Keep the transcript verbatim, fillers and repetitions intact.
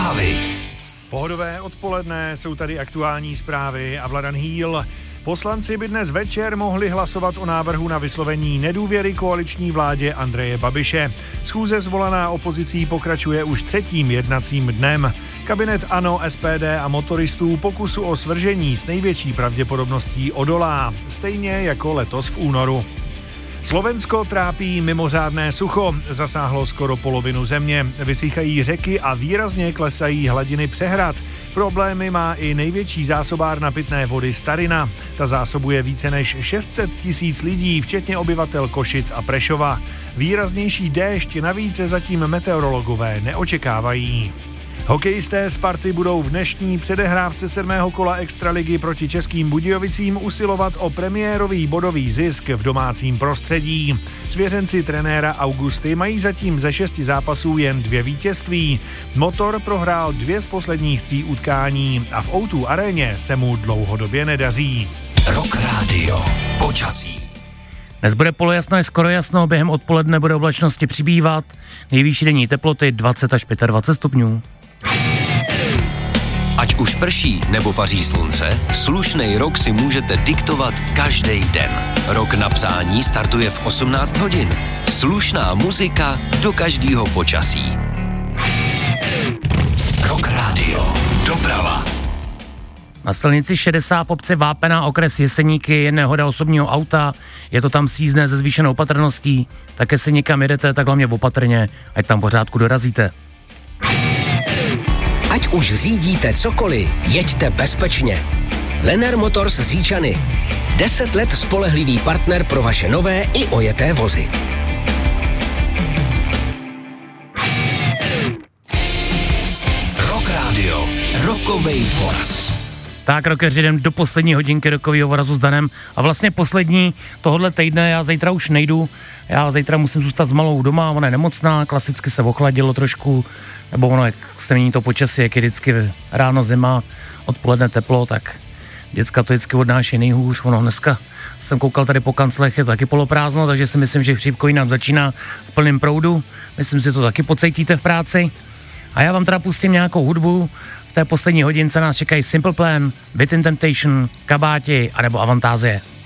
Zprávy. Pohodové odpoledne, jsou tady aktuální zprávy a Vladan Hýl. Poslanci by dnes večer mohli hlasovat o návrhu na vyslovení nedůvěry koaliční vládě Andreje Babiše. Schůze zvolaná opozicí pokračuje už třetím jednacím dnem. Kabinet ANO, S P D a motoristů pokusu o svržení s největší pravděpodobností odolá, stejně jako letos v únoru. Slovensko trápí mimořádné sucho, zasáhlo skoro polovinu země, vysychají řeky a výrazně klesají hladiny přehrad. Problémy má i největší zásobárna pitné vody Starina. Ta zásobuje více než šest set tisíc lidí, včetně obyvatel Košic a Prešova. Výraznější déšť navíc zatím meteorologové neočekávají. Hokejisté Sparty budou v dnešní předehrávce sedmého kola extraligy proti Českým Budějovicím usilovat o premiérový bodový zisk v domácím prostředí. Svěřenci trenéra Augusty mají zatím ze šesti zápasů jen dvě vítězství. Motor prohrál dvě z posledních tří utkání a v ó dva aréně se mu dlouhodobě nedaří. Rock Radio. Počasí. Dnes bude polojasno i skoro jasno, během odpoledne bude oblačnosti přibývat, nejvyšší denní teploty dvacet až dvacet pět stupňů. Ať už prší nebo paří slunce, slušnej rok si můžete diktovat každý den. Rok na psání startuje v osmnáct hodin. Slušná muzika do každého počasí. Rock Radio. Doprava. Na silnici šedesát v obci Vápená, okres Jeseníky, je nehoda osobního auta, je to tam sízné se zvýšenou opatrností, také se někam jedete, tak hlavně opatrně, ať tam pořádku dorazíte. Ať už řídíte cokoliv, jeďte bezpečně. Lenner Motors Říčany. Deset let spolehlivý partner pro vaše nové i ojeté vozy. Rock Radio. Rokovej voraz. Tak, rokeři, jdem do poslední hodinky rokového vorazu s Danem a vlastně poslední tohohle týdne, já zítra už nejdu, já zítra musím zůstat s malou doma, ona je nemocná, klasicky se ochladilo trošku, nebo ono, jak se mění to počasí, jak je vždycky ráno zima, odpoledne teplo, tak děcka to vždycky odnáší nejhůř, ono dneska jsem koukal tady po kanclech, je to taky poloprázdno, takže si myslím, že chřipkový nám začíná v plném proudu, myslím si, to taky pocítíte v práci a já vám teda pustím nějakou hudbu. V té poslední hodince nás čekají Simple Plan, Bit in Temptation, Kabáti anebo Avantázie.